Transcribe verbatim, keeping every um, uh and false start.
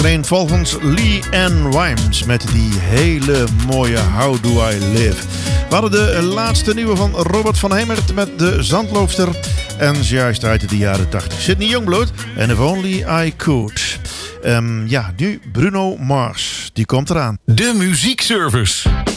Alleen volgens Lee Ann Wimes met die hele mooie How Do I Live. We hadden de laatste nieuwe van Robert van Hemert met De Zandloopster. En juist uit de jaren tachtig. Sidney Youngblood en If Only I Could. Um, ja, nu Bruno Mars. Die komt eraan. De Muziekservice.